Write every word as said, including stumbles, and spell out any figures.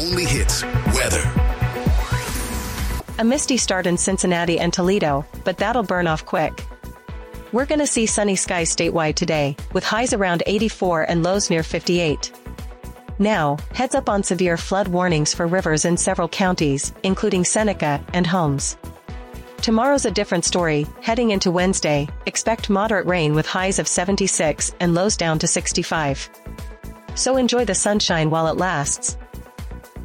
only hits, weather. A misty start in Cincinnati and Toledo, but that'll burn off quick. We're gonna see sunny skies statewide today, with highs around eighty-four and lows near fifty-eight. Now, heads up on severe flood warnings for rivers in several counties, including Seneca and Holmes. Tomorrow's a different story. Heading into Wednesday, expect moderate rain with highs of seventy-six and lows down to sixty-five. So enjoy the sunshine while it lasts.